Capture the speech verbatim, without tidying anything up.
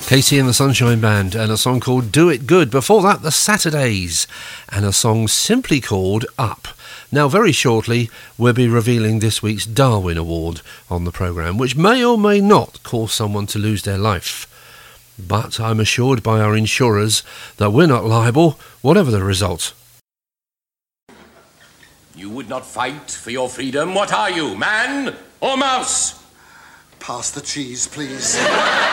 Katie and the Sunshine Band and a song called Do It Good. Before that, the Saturdays and a song simply called Up. Now, very shortly, we'll be revealing this week's Darwin Award on the programme, which may or may not cause someone to lose their life. But I'm assured by our insurers that we're not liable, whatever the result. You would not fight for your freedom. What are you, man or mouse? Pass the cheese, please.